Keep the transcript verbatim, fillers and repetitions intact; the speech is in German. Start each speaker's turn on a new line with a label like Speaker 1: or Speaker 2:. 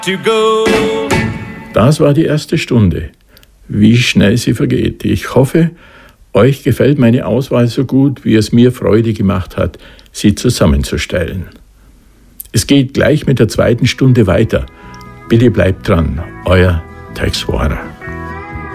Speaker 1: to go.
Speaker 2: Das war die erste Stunde. Wie schnell sie vergeht. Ich hoffe, euch gefällt meine Auswahl so gut, wie es mir Freude gemacht hat, sie zusammenzustellen. Es geht gleich mit der zweiten Stunde weiter. Bitte bleibt dran, euer Tex Warner.